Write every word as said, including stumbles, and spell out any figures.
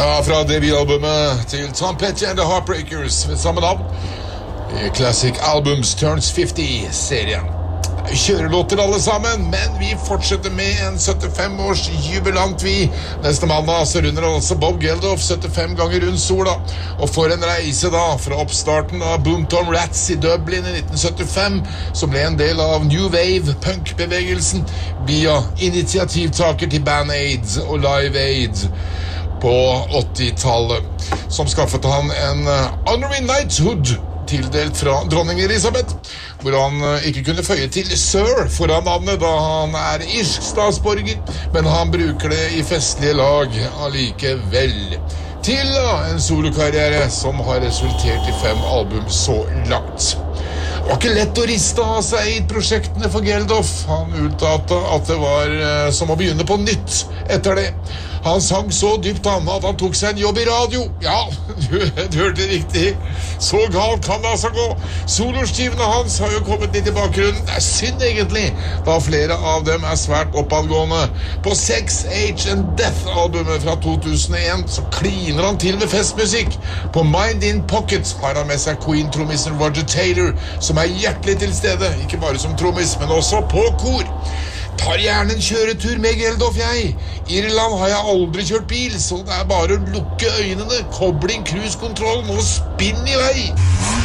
Ja, fra debutalbumet til Tom Petty and the Heartbreakers ved samme navn. Classic Albums Turns femti-serien. Kjørelåter alle sammen, men vi fortsetter med en syttifem-års jubilant vi. Neste mandag så runder altså Bob Geldof syttifem ganger rundt sola. Og for en reise da, fra oppstarten av Boomtown Rats i Dublin i nitten syttifem, som ble en del av New Wave punk-bevegelsen, via initiativtaker til Band Aid og Live Aid på åttitallet, som skaffet han en honorary knighthood tildelt fra dronning Elisabeth, hvor han ikke kunne føye til Sir foran navnet da han er irsk statsborger, men han bruker det i festlige lag allikevel. Til en solokarriere som har resultert i fem album så langt. Det var ikke lett å riste av seg i prosjektene for Geldof. Han uttalte at det var som å begynne på nytt etter det. Han sang så dypt han at han tok seg en jobb i radio. Ja, du, du hørte riktig. Så galt kan det altså gå. Solostivene hans har jo kommet litt i bakgrunnen. Det er synd egentlig, da flere av dem er svært oppadgående. På Sex, Age and Death-albumet fra to tusen og en så kliner han til med festmusikk. På Mind in Pocket har han med seg Queen-trommisen Roger Taylor, som er hjertelig til stede, ikke bare som trommis, men også på kor. Tar gjerne en kjøretur med Geldof, jeg. I Irland har jeg aldri kjørt bil, så det er bare å lukke øynene, kobling cruise-kontrollen og spinn i vei.